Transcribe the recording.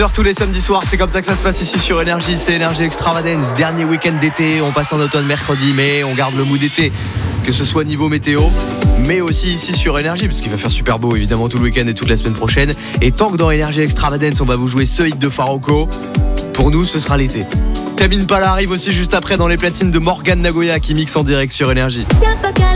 Tous les samedis soirs, c'est comme ça que ça se passe ici sur Énergie. C'est Énergie Extravagance, dernier week-end d'été. On passe en automne mercredi, mais on garde le mood d'été, que ce soit niveau météo, mais aussi ici sur Énergie, parce qu'il va faire super beau évidemment tout le week-end et toute la semaine prochaine. Et tant que dans Énergie Extravagance, on va vous jouer ce hit de Faroko, pour nous ce sera l'été. Camille Pala arrive aussi juste après dans les platines de Morgan Nagoya qui mixe en direct sur Énergie.